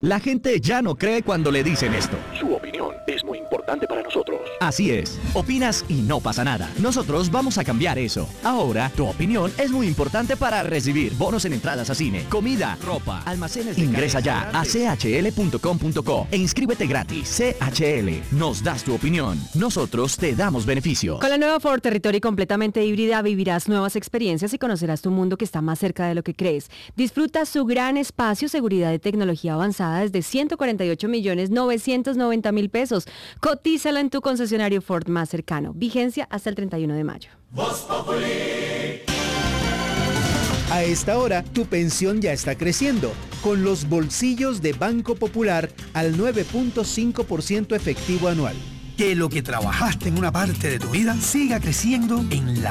La gente ya no cree cuando le dicen esto. Su opinión es muy importante para nosotros. Así es. Opinas y no pasa nada. Nosotros vamos a cambiar eso. Ahora, tu opinión es muy importante para recibir bonos en entradas a cine, comida, ropa, almacenes de Ingresa ya a chl.com.co e inscríbete gratis. CHL. Nos das tu opinión. Nosotros te damos beneficio. Con la nueva Ford Territory completamente híbrida vivirás nuevas experiencias y conocerás tu mundo que está más cerca de lo que crees. Disfruta su gran espacio, seguridad y tecnología avanzada desde 148.990.000 pesos. Cotízala en tu concesionario Ford más cercano. Vigencia hasta el 31 de mayo. A esta hora, tu pensión ya está creciendo, con los bolsillos de Banco Popular al 9.5% efectivo anual. Que lo que trabajaste en una parte de tu vida siga creciendo en la